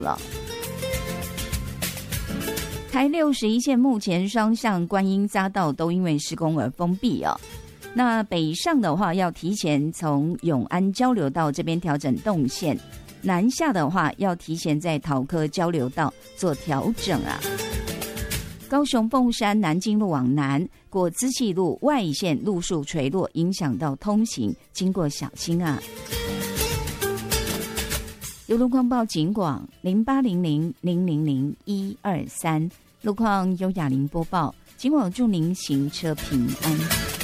了。台61线目前双向观音匝道都因为施工而封闭哦。那北上的话，要提前从永安交流道这边调整动线；南下的话，要提前在桃科交流道做调整啊。高雄凤山南京路往南，过资气路外线路树垂落，影响到通行，经过小心啊。有路况报警广0800000123，路况由雅玲播报，警广祝您行车平安。